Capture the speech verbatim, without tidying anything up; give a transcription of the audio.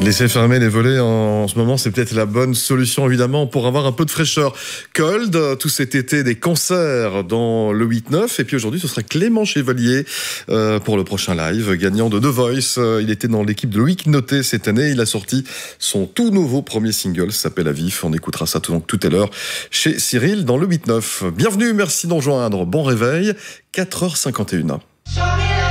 Laisser fermer les volets en, en ce moment, c'est peut-être la bonne solution, évidemment, pour avoir un peu de fraîcheur. Cold, tout cet été, des concerts dans le huit neuf. Et puis aujourd'hui, ce sera Clément Chevalier euh, pour le prochain live, gagnant de The Voice. Il était dans l'équipe de Loïc Noté cette année. Il a sorti son tout nouveau premier single, ça s'appelle À Vif. On écoutera ça tout, donc, tout à l'heure chez Cyril dans le huit neuf. Bienvenue, merci d'en joindre. Bon réveil, quatre heures cinquante et une.